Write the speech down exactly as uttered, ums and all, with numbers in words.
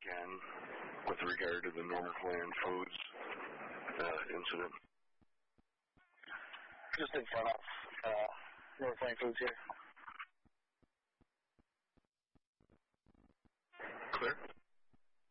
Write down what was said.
can with regard to the Northland Foods uh, incident. Just in front of uh, Northland Foods here. Clear?